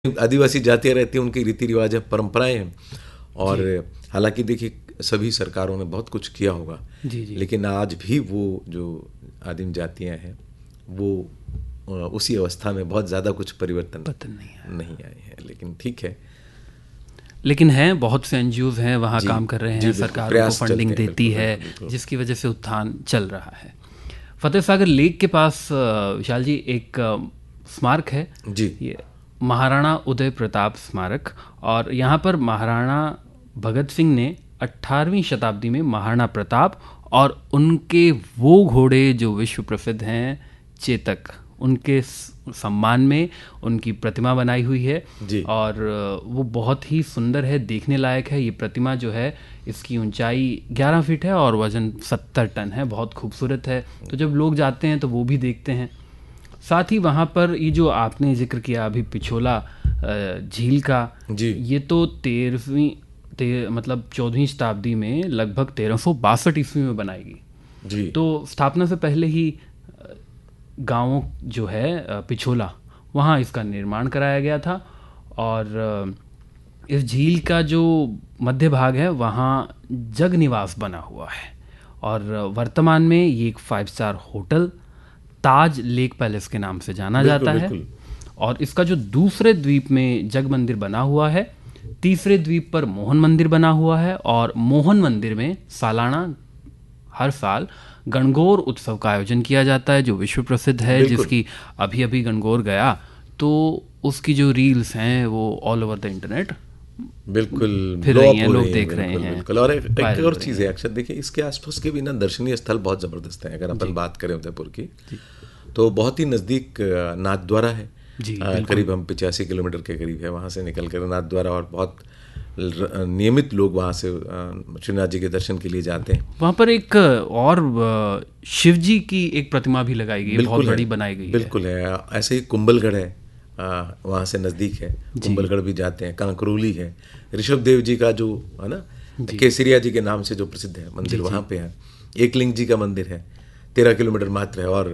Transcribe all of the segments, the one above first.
आदिवासी जातियाँ रहती हैं, उनके रीति रिवाज हैं, परंपराएं हैं। और हालांकि देखिए सभी सरकारों ने बहुत कुछ किया होगा, जी जी। लेकिन आज भी वो जो आदिम जातियाँ हैं वो उसी अवस्था में बहुत ज़्यादा कुछ परिवर्तन नहीं आए हैं। लेकिन ठीक है, लेकिन हैं बहुत से एनजीओज हैं वहाँ जी, काम कर रहे जी, हैं, बिल्कुल, सरकारों को प्रयास फंडिंग चलते हैं, देती बिल्कुल, है, बिल्कुल, बिल्कुल। जिसकी वजह से उत्थान चल रहा है। फतेह सागर लेक के पास विशाल जी एक स्मारक है, जी, ये महाराणा उदय प्रताप स्मारक। और यहाँ पर महाराणा भगत सिंह ने 18वीं शताब्दी में महाराणा प्रताप और उनके वो घोड़े जो विश्व प्रसिद्ध हैं चेतक, उनके सम्मान में उनकी प्रतिमा बनाई हुई है। जी। और वो बहुत ही सुंदर है, देखने लायक है। ये प्रतिमा जो है इसकी ऊंचाई 11 फीट है और वजन 70 टन है, बहुत खूबसूरत है। तो जब लोग जाते हैं तो वो भी देखते हैं। साथ ही वहाँ पर ये जो आपने जिक्र किया अभी पिछोला झील का, जी। ये तो 14वीं शताब्दी में लगभग 1362 ईस्वी में बनाई गई। जी। तो स्थापना से पहले ही गाँव जो है पिछोला, वहाँ इसका निर्माण कराया गया था। और इस झील का जो मध्य भाग है वहाँ जग निवास बना हुआ है। और वर्तमान में ये एक 5 स्टार होटल ताज लेक पैलेस के नाम से जाना जाता है। और इसका जो दूसरे द्वीप में जग मंदिर बना हुआ है, तीसरे द्वीप पर मोहन मंदिर बना हुआ है। और मोहन मंदिर में सालाना हर साल गणगौर उत्सव का आयोजन किया जाता है जो विश्व प्रसिद्ध है, जिसकी अभी अभी गणगौर गया तो उसकी जो रील्स हैं वो ऑल ओवर द इंटरनेट बिल्कुल फिर रही हैं, लोग देख रहे हैं। बिल्कुल। और एक और चीज़ है अक्षर, देखिए इसके आसपास के भी ना दर्शनीय स्थल बहुत ज़बरदस्त हैं। अगर अपन बात करें उदयपुर की तो बहुत ही नज़दीक नाथद्वारा है, करीब हम 85 किलोमीटर के करीब है वहाँ से निकल कर नाथद्वारा। और बहुत नियमित लोग वहाँ से श्रीनाथ जी के दर्शन के लिए जाते हैं। वहाँ पर एक और शिव जी की एक प्रतिमा भी लगाई गई है, बहुत बड़ी बनाई गई है। बिल्कुल है। ऐसे ही कुंभलगढ़ है, वहाँ से नज़दीक है, कुंभलगढ़ भी जाते हैं। कांकरोली है, ऋषभ देव जी का जो है ना केसरिया जी के नाम से जो प्रसिद्ध है मंदिर, वहाँ पे है। एकलिंग जी का मंदिर है, 13 किलोमीटर मात्र है। और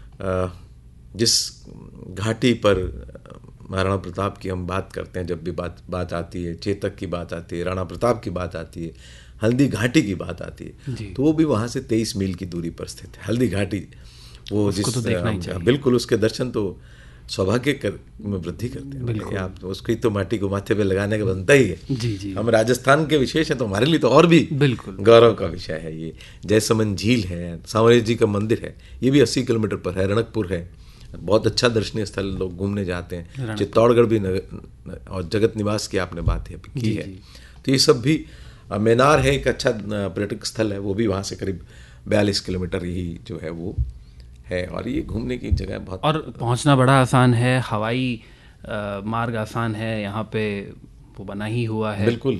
जिस घाटी पर महाराणा प्रताप की हम बात करते हैं, जब भी बात आती है, चेतक की बात आती है, राणा प्रताप की बात आती है, हल्दी घाटी की बात आती है, तो वो भी वहाँ से 23 मील की दूरी पर स्थित है हल्दी घाटी। वो जिस तो देखना ही चाहिए। बिल्कुल, उसके दर्शन तो सौभाग्य में वृद्धि करते हैं। आप उसकी तो माटी को माथे पे लगाने का बनता ही है। जी। हम राजस्थान के विशेष है तो हमारे लिए तो और भी बिल्कुल गौरव का विषय है। ये जयसमंद झील है, सांवरे जी का मंदिर है, ये भी 80 किलोमीटर पर है। रणकपुर है, बहुत अच्छा दर्शनीय स्थल, लोग घूमने जाते हैं। चित्तौड़गढ़ भी और जगत निवास की आपने बात की है, तो ये सब भी। मेनार है, एक अच्छा पर्यटक स्थल है, वो भी वहाँ से करीब 42 किलोमीटर ही जो है वो है। और ये घूमने की जगह बहुत, और पहुंचना बड़ा आसान है, हवाई मार्ग आसान है, यहाँ पे वो बना ही हुआ है। बिल्कुल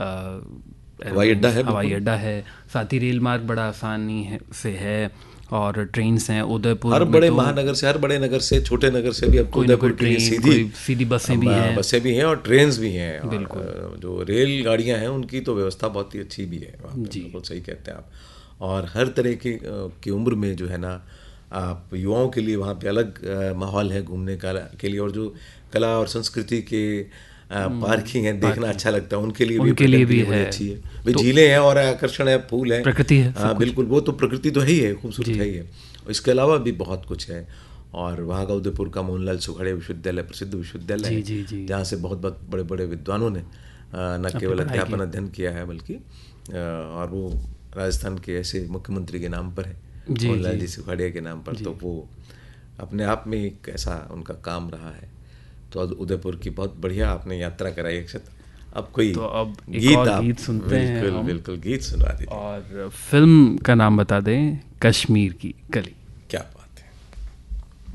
हवाई अड्डा है, साथ ही रेल मार्ग बड़ा आसानी से है। और ट्रेन्स हैं उदयपुर हर बड़े महानगर से, हर बड़े नगर से, छोटे नगर से भी अब उदयपुर के लिए सीधी बसें भी हैं और ट्रेन्स भी हैं। और जो रेल गाड़ियाँ हैं उनकी तो व्यवस्था बहुत ही अच्छी भी है वहाँ पे, बिल्कुल सही कहते हैं आप। और हर तरह की उम्र में जो है ना, आप युवाओं के लिए वहाँ पे अलग माहौल है घूमने के लिए। और जो कला और संस्कृति के पार्किंग है, देखना अच्छा लगता है, उनके लिए भी है, अच्छी है। तो झीलें हैं और आकर्षण है, फूल है, प्रकृति है। हाँ बिल्कुल, वो तो प्रकृति तो है ही है, खूबसूरत है ही है। इसके अलावा भी बहुत कुछ है। और वहाँ का उदयपुर का मोहनलाल सुखाड़िया विश्वविद्यालय प्रसिद्ध विश्वविद्यालय है, जहाँ से बहुत बड़े बड़े विद्वानों ने न केवल अध्यापन अध्ययन किया है बल्कि और वो राजस्थान के ऐसे मुख्यमंत्री के नाम पर है, मोहनलाल जी सुखाड़िया के नाम पर। तो वो अपने आप में एक ऐसा उनका काम रहा है। तो उदयपुर की बहुत बढ़िया आपने यात्रा कराई अक्षत। अब कोई गीत सुनते हैं। बिल्कुल गीत सुनवा दीजिए। और फिल्म का नाम बता दें, कश्मीर की कली।